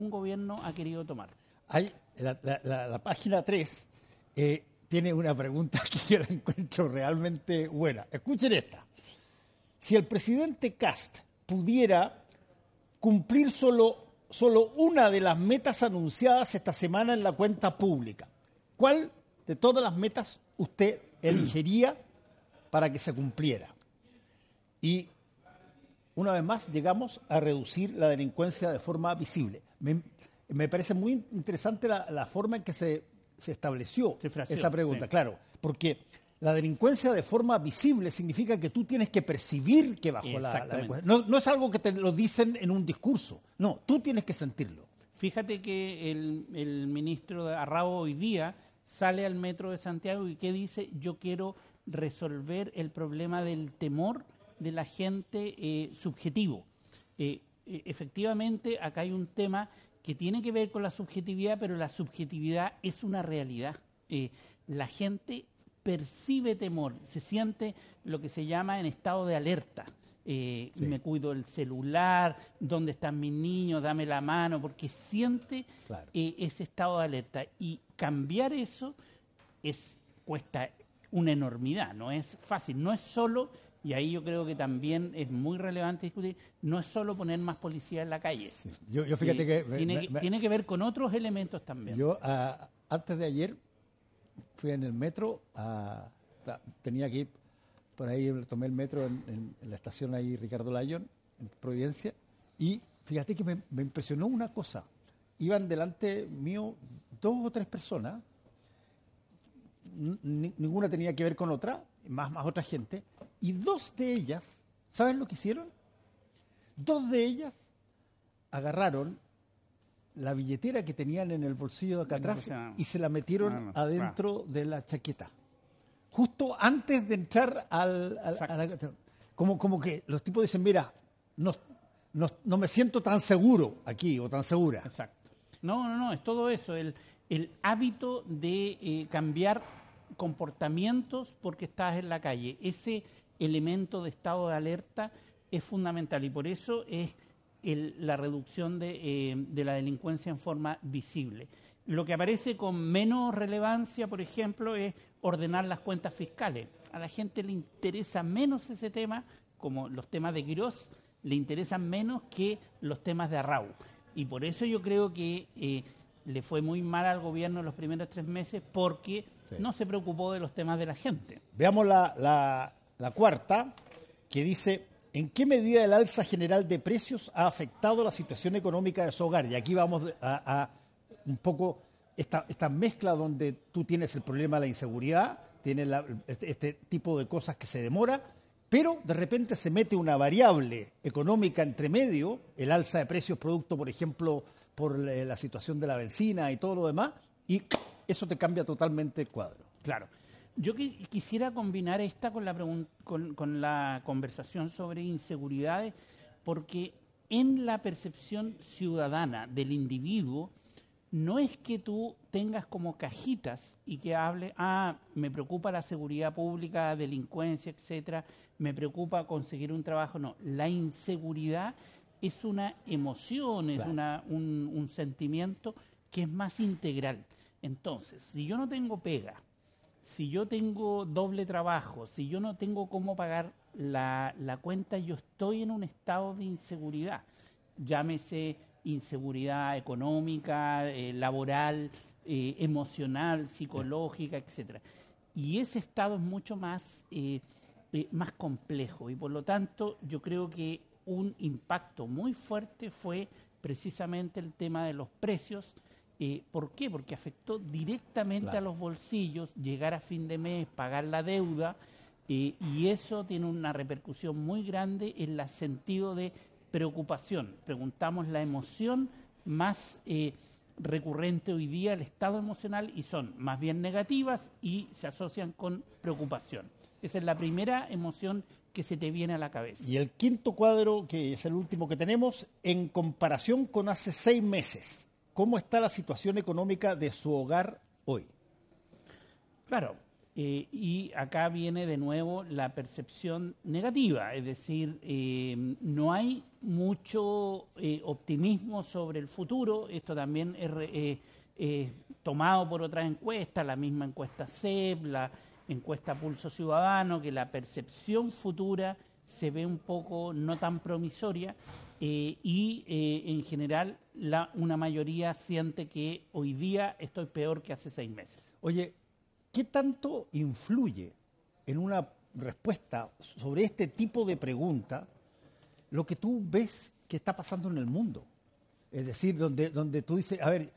un gobierno ha querido tomar. La página 3 tiene una pregunta que yo la encuentro realmente buena. Escuchen esta. Si el presidente Kast pudiera cumplir solo una de las metas anunciadas esta semana en la cuenta pública, ¿cuál de todas las metas usted elegiría para que se cumpliera? Y una vez más llegamos a reducir la delincuencia de forma visible. Me parece muy interesante la forma en que se estableció esa pregunta, sí. Claro, porque la delincuencia de forma visible significa que tú tienes que percibir que bajó la delincuencia. No es algo que te lo dicen en un discurso, no, tú tienes que sentirlo. Fíjate que el ministro Arrao hoy día sale al metro de Santiago y ¿qué dice? Yo quiero resolver el problema del temor de la gente subjetivo. Efectivamente, acá hay un tema que tiene que ver con la subjetividad, pero la subjetividad es una realidad. La gente percibe temor, se siente lo que se llama en estado de alerta. Sí. Me cuido el celular, ¿dónde están mis niños? Dame la mano, porque siente claro. Ese estado de alerta. Y cambiar eso cuesta una enormidad, no es fácil, no es solo, y ahí yo creo que también es muy relevante discutir, no es solo poner más policía en la calle. Sí. Yo fíjate que tiene que ver con otros elementos también. Yo antes de ayer fui en el metro, tenía que ir por ahí, tomé el metro en la estación ahí Ricardo Lyon, en Providencia, y fíjate que me impresionó una cosa. Iban delante mío 2 o 3 personas, ninguna tenía que ver con otra, más otra gente, y 2 de ellas, ¿saben lo que hicieron? 2 de ellas agarraron la billetera que tenían en el bolsillo de acá atrás y se la metieron adentro de la chaqueta. Justo antes de entrar como que los tipos dicen, mira, no me siento tan seguro aquí o tan segura. Exacto. No, es todo eso, el hábito de cambiar comportamientos porque estás en la calle. Ese elemento de estado de alerta es fundamental y por eso es la reducción de la delincuencia en forma visible. Lo que aparece con menos relevancia, por ejemplo, es ordenar las cuentas fiscales. A la gente le interesa menos ese tema, como los temas de Quirós, le interesan menos que los temas de Arrau. Y por eso yo creo que le fue muy mal al gobierno en los primeros 3 meses porque no se preocupó de los temas de la gente. Veamos la cuarta, que dice, ¿en qué medida el alza general de precios ha afectado la situación económica de su hogar? Y aquí vamos a un poco esta mezcla donde tú tienes el problema de la inseguridad, tienes este tipo de cosas que se demora, pero de repente se mete una variable económica entre medio, el alza de precios producto, por ejemplo, por la situación de la benzina y todo lo demás, y eso te cambia totalmente el cuadro. Claro. Yo quisiera combinar esta con la conversación sobre inseguridades, porque en la percepción ciudadana del individuo, no es que tú tengas como cajitas y que hable, me preocupa la seguridad pública, delincuencia, etcétera, me preocupa conseguir un trabajo. No, la inseguridad es una emoción, es un sentimiento que es más integral. Entonces, si yo no tengo pega, si yo tengo doble trabajo, si yo no tengo cómo pagar la cuenta, yo estoy en un estado de inseguridad. Llámese inseguridad económica, laboral, emocional, psicológica, etcétera. Y ese estado es mucho más complejo y por lo tanto yo creo que un impacto muy fuerte fue precisamente el tema de los precios. ¿Por qué? Porque afectó directamente a los bolsillos, llegar a fin de mes, pagar la deuda, y eso tiene una repercusión muy grande en el sentido de preocupación. Preguntamos la emoción más recurrente hoy día, el estado emocional, y son más bien negativas y se asocian con preocupación. Esa es la primera emoción que se te viene a la cabeza. Y el quinto cuadro, que es el último que tenemos, en comparación con hace 6 meses, ¿cómo está la situación económica de su hogar hoy? Claro, Y acá viene de nuevo la percepción negativa, es decir, no hay mucho optimismo sobre el futuro. Esto también es tomado por otras encuestas, la misma encuesta CEP, la encuesta Pulso Ciudadano, que la percepción futura se ve un poco no tan promisoria en general una mayoría siente que hoy día estoy peor que hace 6 meses. Oye, ¿qué tanto influye en una respuesta sobre este tipo de pregunta lo que tú ves que está pasando en el mundo? Es decir, donde tú dices, a ver,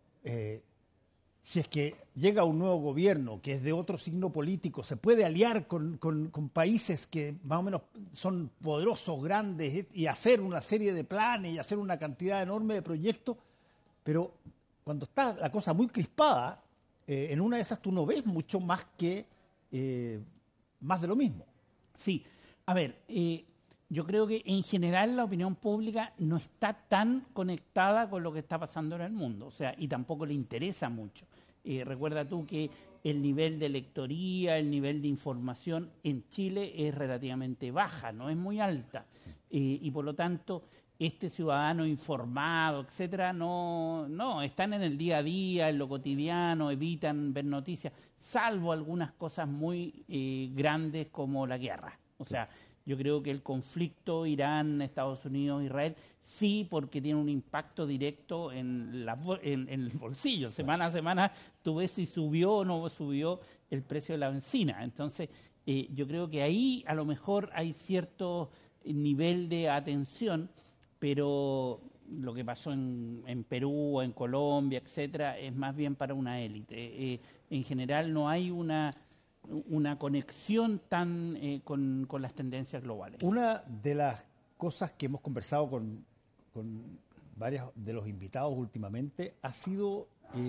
si es que llega un nuevo gobierno que es de otro signo político, se puede aliar con países que más o menos son poderosos, grandes, y hacer una serie de planes y hacer una cantidad enorme de proyectos, pero cuando está la cosa muy crispada, en una de esas tú no ves mucho más que más de lo mismo. Sí, a ver, yo creo que en general la opinión pública no está tan conectada con lo que está pasando en el mundo, o sea, y tampoco le interesa mucho. Recuerda tú que el nivel de lectoría, el nivel de información en Chile es relativamente baja, no es muy alta, y por lo tanto este ciudadano informado, etcétera, no, están en el día a día, en lo cotidiano, evitan ver noticias, salvo algunas cosas muy grandes como la guerra. O sea, yo creo que el conflicto Irán, Estados Unidos, Israel, sí, porque tiene un impacto directo en el bolsillo. Semana a semana tú ves si subió o no subió el precio de la benzina. Entonces, yo creo que ahí a lo mejor hay cierto nivel de atención, pero lo que pasó en Perú o en Colombia, etcétera, es más bien para una élite. En general no hay una conexión tan con las tendencias globales. Una de las cosas que hemos conversado con varios de los invitados últimamente ha sido,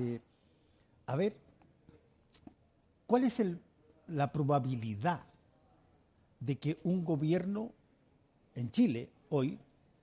a ver, ¿cuál es la probabilidad de que un gobierno en Chile hoy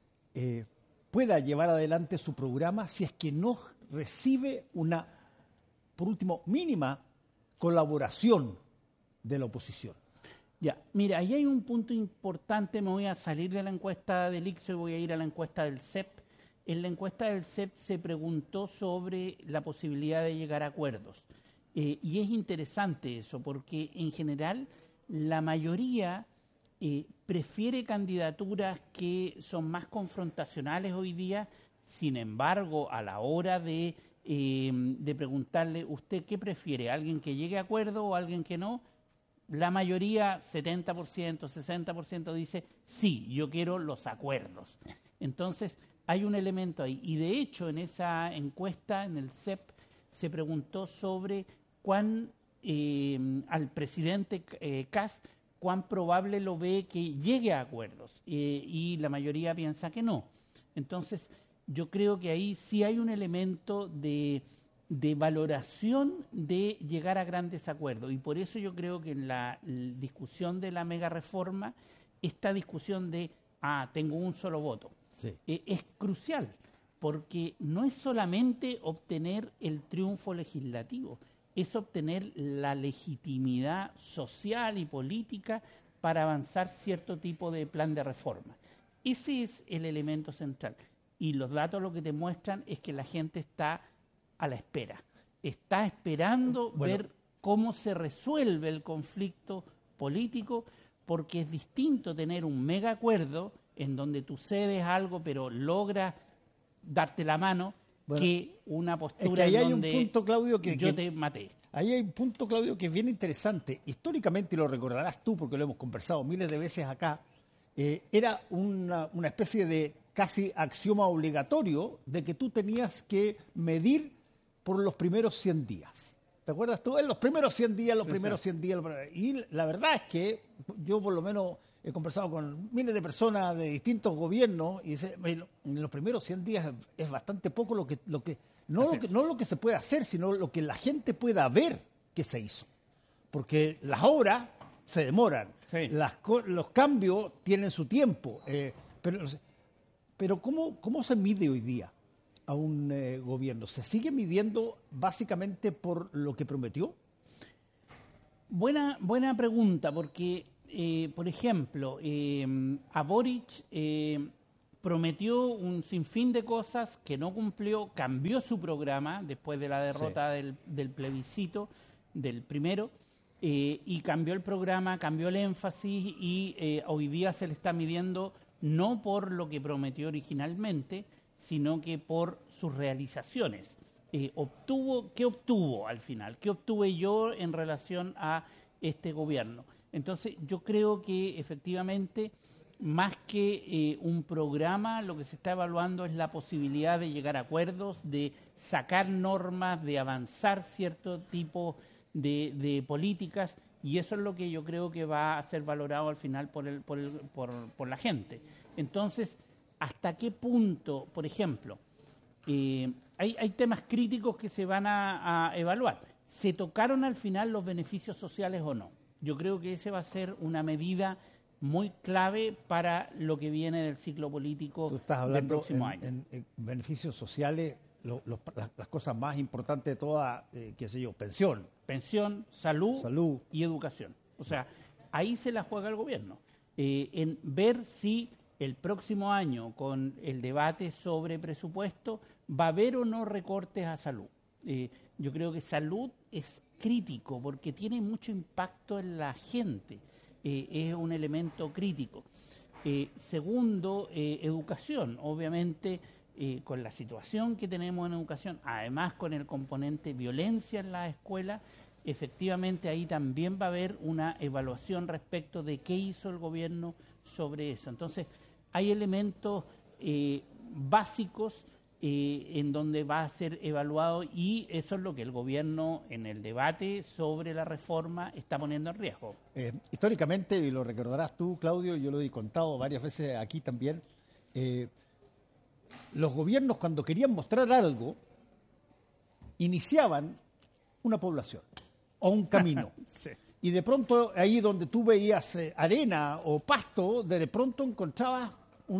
pueda llevar adelante su programa si es que no recibe una, por último, mínima colaboración de la oposición? Ya, mira, ahí hay un punto importante. Me voy a salir de la encuesta del ICSO y voy a ir a la encuesta del CEP. En la encuesta del CEP se preguntó sobre la posibilidad de llegar a acuerdos. Y es interesante eso, porque en general la mayoría prefiere candidaturas que son más confrontacionales hoy día. Sin embargo, a la hora de preguntarle, ¿usted qué prefiere? ¿Alguien que llegue a acuerdo o alguien que no? La mayoría, 70%, 60% dice, sí, yo quiero los acuerdos. Entonces, hay un elemento ahí. Y de hecho, en esa encuesta, en el CEP, se preguntó sobre al presidente Kast, cuán probable lo ve que llegue a acuerdos. Y la mayoría piensa que no. Entonces, yo creo que ahí sí hay un elemento de valoración de llegar a grandes acuerdos. Y por eso yo creo que en la discusión de la mega reforma, esta discusión de, tengo un solo voto, sí, es crucial, porque no es solamente obtener el triunfo legislativo, es obtener la legitimidad social y política para avanzar cierto tipo de plan de reforma. Ese es el elemento central. Y los datos lo que te muestran es que la gente está a la espera. Está esperando ver cómo se resuelve el conflicto político, porque es distinto tener un mega acuerdo en donde tú cedes algo pero logras darte la mano, que una postura es que ahí en donde hay un punto, Claudio, yo te maté. Ahí hay un punto, Claudio, que es bien interesante. Históricamente, y lo recordarás tú porque lo hemos conversado miles de veces acá, era una especie de casi axioma obligatorio de que tú tenías que medir por los primeros 100 días. ¿Te acuerdas tú? En los primeros 100 días, los primeros 100 días. Y la verdad es que yo por lo menos he conversado con miles de personas de distintos gobiernos y en los primeros 100 días es bastante poco no lo que se puede hacer, sino lo que la gente pueda ver que se hizo. Porque las obras se demoran, sí, los cambios tienen su tiempo. Pero ¿cómo se mide hoy día a un gobierno? ¿Se sigue midiendo básicamente por lo que prometió? Buena pregunta, porque, por ejemplo, a Boric prometió un sinfín de cosas que no cumplió, cambió su programa después de la derrota del plebiscito, del primero, y cambió el programa, cambió el énfasis y hoy día se le está midiendo no por lo que prometió originalmente, sino que por sus realizaciones. ¿Qué obtuvo al final? ¿Qué obtuve yo en relación a este gobierno? Entonces, yo creo que efectivamente, más que un programa, lo que se está evaluando es la posibilidad de llegar a acuerdos, de sacar normas, de avanzar cierto tipo de políticas, y eso es lo que yo creo que va a ser valorado al final por la gente. Entonces, ¿hasta qué punto, por ejemplo, hay temas críticos que se van a evaluar? ¿Se tocaron al final los beneficios sociales o no? Yo creo que esa va a ser una medida muy clave para lo que viene del ciclo político del próximo año. En beneficios sociales, las cosas más importantes de todas, qué sé yo, pensión. Pensión, salud y educación. O sea, ahí se la juega el gobierno. En ver si el próximo año, con el debate sobre presupuesto, va a haber o no recortes a salud. Yo creo que salud es crítico porque tiene mucho impacto en la gente. Es un elemento crítico. Segundo, educación. Obviamente, con la situación que tenemos en educación, además con el componente violencia en la escuela, efectivamente ahí también va a haber una evaluación respecto de qué hizo el gobierno sobre eso. Entonces, hay elementos básicos en donde va a ser evaluado, y eso es lo que el gobierno en el debate sobre la reforma está poniendo en riesgo. Históricamente, y lo recordarás tú, Claudio, yo lo he contado varias veces aquí también, los gobiernos cuando querían mostrar algo, iniciaban una población o un camino. Sí. Y de pronto, ahí donde tú veías arena o pasto, de pronto encontrabas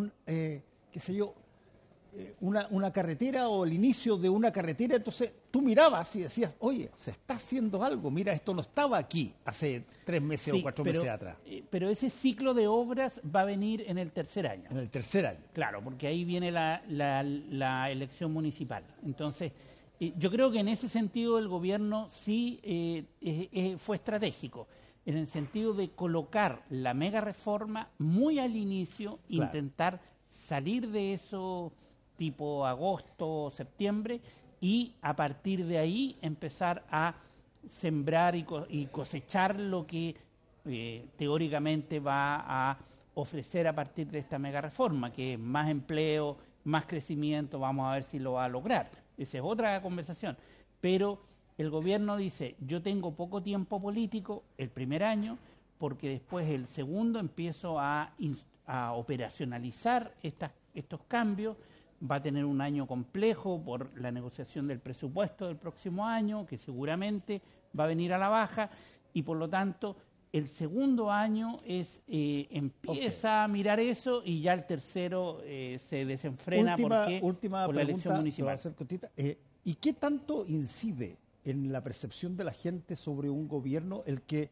una carretera o el inicio de una carretera. Entonces tú mirabas y decías, oye, se está haciendo algo, mira, esto no estaba aquí hace 3 meses o 4 meses atrás. Pero ese ciclo de obras va a venir en el tercer año. En el tercer año. Claro, porque ahí viene la elección municipal. Entonces, yo creo que en ese sentido el gobierno sí fue estratégico, en el sentido de colocar la mega reforma muy al inicio, claro, intentar salir de eso tipo agosto, septiembre, y a partir de ahí empezar a sembrar y cosechar lo que teóricamente va a ofrecer a partir de esta mega reforma, que es más empleo, más crecimiento. Vamos a ver si lo va a lograr. Esa es otra conversación. Pero el gobierno dice, yo tengo poco tiempo político el primer año, porque después el segundo empiezo a operacionalizar estos cambios. Va a tener un año complejo por la negociación del presupuesto del próximo año, que seguramente va a venir a la baja, y por lo tanto el segundo año empieza a mirar eso, y ya el tercero se desenfrena por la elección municipal. ¿Y qué tanto incide en la percepción de la gente sobre un gobierno el que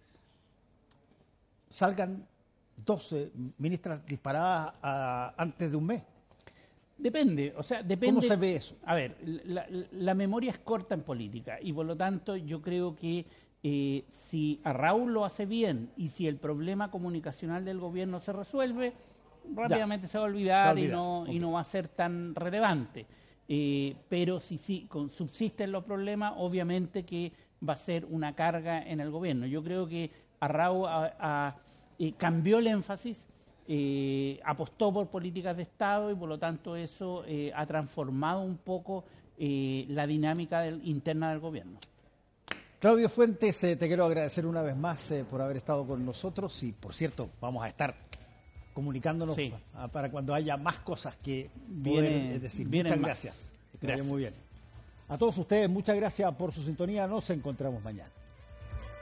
salgan 12 ministras disparadas antes de un mes? Depende. ¿Cómo se ve eso? A ver, la memoria es corta en política, y por lo tanto yo creo que si a Raúl lo hace bien y si el problema comunicacional del gobierno se resuelve, rápidamente se va a olvidar, y no va a ser tan relevante. Pero si subsisten los problemas, obviamente que va a ser una carga en el gobierno. Yo creo que a Raúl cambió el énfasis, apostó por políticas de Estado, y por lo tanto eso ha transformado un poco la dinámica interna del gobierno. Claudio Fuentes, te quiero agradecer una vez más por haber estado con nosotros, y por cierto, vamos a estar comunicándonos para cuando haya más cosas que poder decir. Muchas gracias. Que vaya muy bien. A todos ustedes, muchas gracias por su sintonía. Nos encontramos mañana.